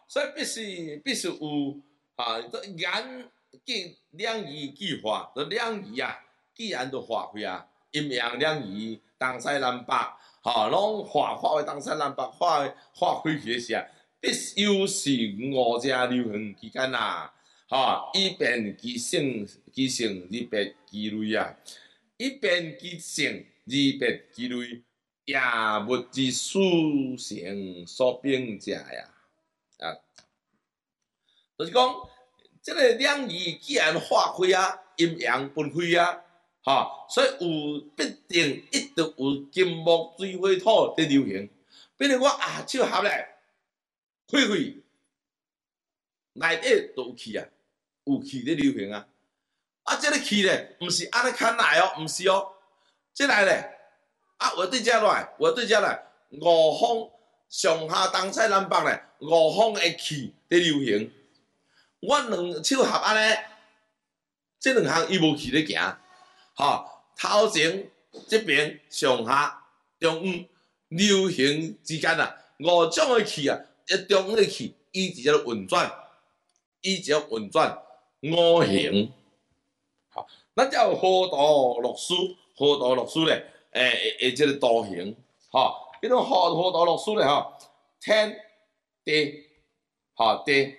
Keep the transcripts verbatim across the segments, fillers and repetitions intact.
所以必须必须有啊，言既两仪俱化，就两仪啊，既然都发挥啊，阴阳两仪，东西南北，吼，拢化化为东西南北，化化开去时啊，必又是五只流行之间啊，吼，以便其性其性，以别其类啊，以便其性，以别其类，也物之属性所并者呀，啊，就是讲。这个两仪既然化开啊，阴阳分开啊，哈，所以有必定一直有金木水火土在流行。比如我啊手合咧，开开，内底都有气啊，有气在流行啊。啊，这个气咧，唔是安尼看来哦，唔是哦，这来咧，啊，我对这来，我对这来，五方上下东西南北咧，五方的气在流行。我两手合安尼，这两项伊无去咧行，吼，头前这边上下中央流行之间啊，五种的气啊，一中央的气，伊直接运转，伊直接运转五行，好，咱才有河道洛书，河道洛书咧，诶诶诶，这个道行，吼，迄种河河道洛书咧，吼，天地，吼地。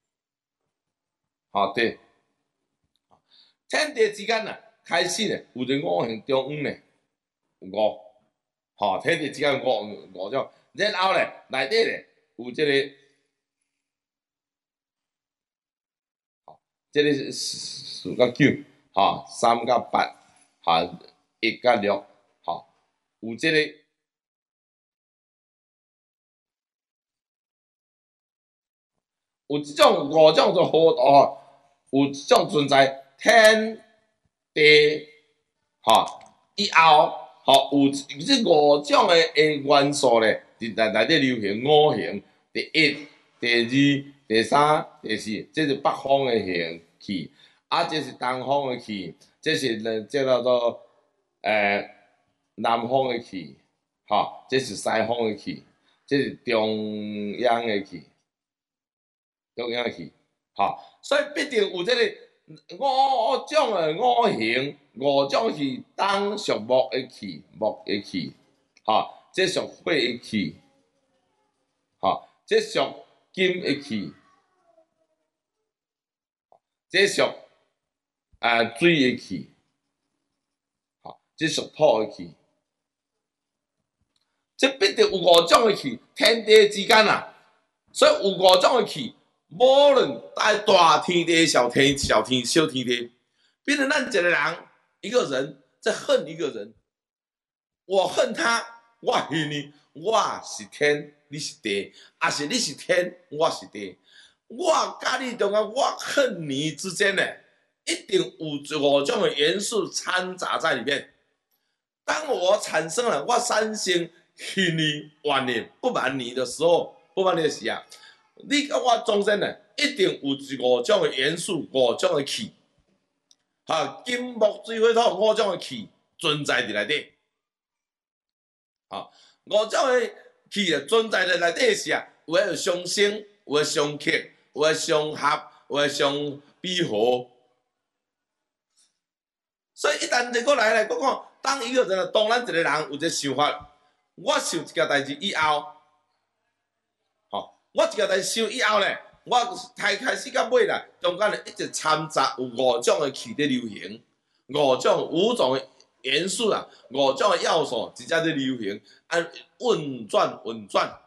吼、哦、对，天地之间啊，开始咧有一个五行中央咧五，吼、哦、天地之间五五种，然后咧内底咧有这个，吼，这个四甲九，吼三甲八，吼一甲六，吼有这个。有即种五种就河道吼，有即种存在天地吼以后吼有即五种诶诶元素咧，伫内内底流行五行，第一、第二、第三、第四，这是北方诶行气，啊，这是东方诶气，这是这叫做诶、呃、南方诶气，吼，这是西方诶气，这是中央诶气。中央气，吼，所以必定有这个五种的五行，五种是当属木的气，木的气，吼，这属火的气，吼，这属金的气，这属啊水的气，吼，这属土的气，这必定有五种的气，天地之间啊，所以有五种的气。无论在大天地、小天、小天、小天地，比如咱一个人，一个人在恨一个人，我恨他，我恨你，我是天，你是地，还是你是天，我是地，我甲你中间，我恨你之间呢，一定有五种的元素掺杂在里面。当我产生了我三心恨你、怨你、不满你的时候，不满你的时啊。你甲我中间呢，一定有五种的元素，五种的气，哈，金木水火土五种的气存在伫内底，哈，五种的气啊存在伫内底时啊，有诶相生，有诶相克，有诶相合，有诶相比合。所以一旦这个来咧，我讲，当一个人，当咱一个人有一个想法，我想一件代志以后。我一个代想以后咧，我开开始到尾啦，中间咧一直掺杂有五种的气在流行，五种五种的元素啊，五种的要素直接在流行，按运转运转。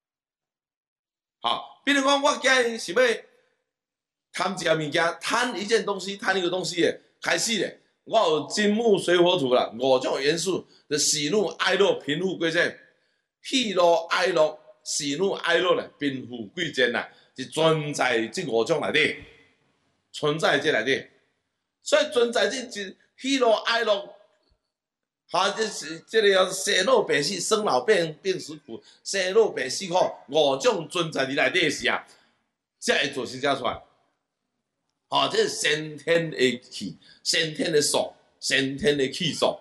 好，比如讲我今日想要贪一个物件，贪一件东西，贪一个东西诶，开始咧，我有金木水火土啦，五种元素，就喜怒哀乐贫富贵贱，喜怒哀乐。喜怒哀乐咧，贫富贵贱呐，是存在这五种内底，存在这内底，所以存在这这喜怒哀乐，哈，这是这个叫生老病死，生老病病死苦，生老病死苦五种存在伫内底时啊，才会做成这出来。吼，这是先天的气，先天的素，先天的气素，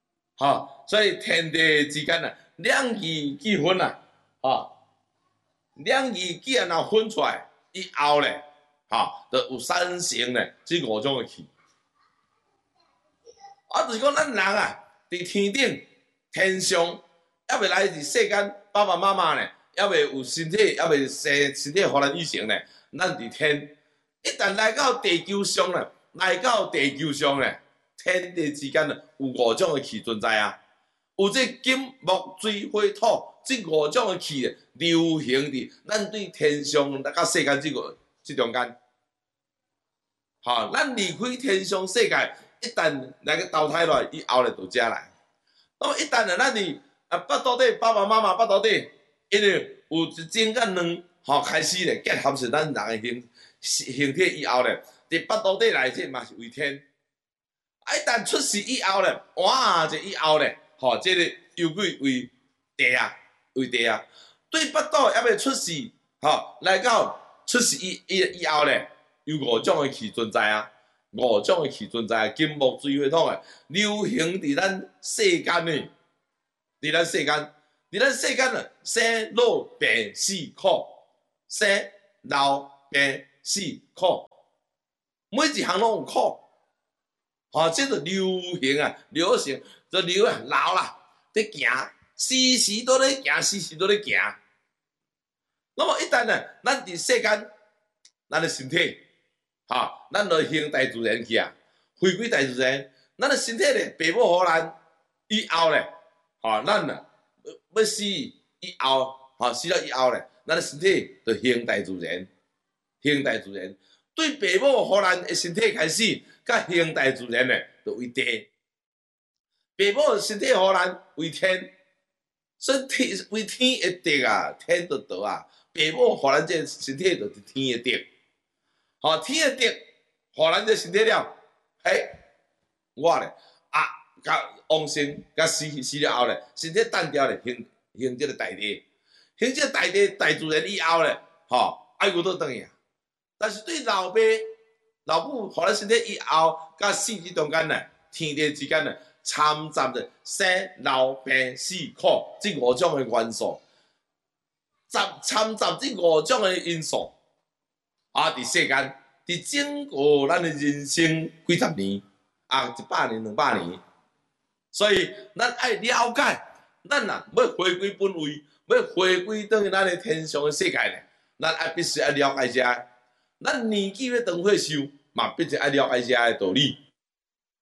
吼，所以天地之间啊。两仪俱分啊，啊， 两仪既然若分出来以后咧，吼，就有产生咧即五种诶气。啊，就是讲咱人啊，伫天顶、天上，还未来伫世间，爸爸妈妈咧，还未有身体，还未生身体互咱以前咧，咱伫天，一旦来到地球上咧，来到地球上咧，天地之间咧有五种诶气存在啊，有这金、木、水、火、土这五种诶气流行伫咱对天上甲世间即个即中间。吼，咱离开天上世界，一旦来个投胎落来以后咧，就遮来。那么一旦啊，咱伫啊腹肚底爸爸妈妈腹肚底，因为有一精甲两，吼开始咧结合成咱人诶形形体以后咧，伫腹肚底内即嘛是为天。啊，一旦出世以后咧，哇，这以后咧，吼，这个又归为地啊，为地啊。对腹肚还未出世，吼，来到出世以以以后咧。有五种诶气存在啊，五种诶气存在，金木水火土诶，流行伫咱世间诶，伫咱世间，伫咱世间诶，生老病死苦，生老病死苦，每一项拢有苦，吼，即个流行啊，流行就流啊，老啦，伫行，时时都咧行，时时都咧行。那么一旦呢，咱伫世间，咱诶身体。吼，咱就行大自然去啊，回归大自然。咱的身体咧，爸母互咱以后咧，吼，咱啊要死以后，吼死了以后咧，咱的身体就行大自然，行大自然。对爸母互咱的身体开始，甲行大自然咧，就为地。爸母的身体互咱为天，所以天为天的地啊，天就道啊。爸母互咱这身体就是天的地。吼，天的德，互咱这身体了，嘿，我咧啊，甲往生，甲死死了后咧，身体单调咧，行行这个大地，行这个大地大自然以后咧，吼，爱有倒转去啊。但是对老爸、老母，互咱身体以后，甲死之中间咧，天地之间咧，掺杂着生老病死苦这五种的元素，杂掺杂这五种的因素。啊！伫世间，伫整个咱的人生几十年，啊，一百年、两百年，所以咱爱了解，咱啊要回归本位，要回归倒去咱的天上的世界咧，咱爱必须爱了解遮，咱年纪要长岁寿，嘛必须爱了解遮的道理。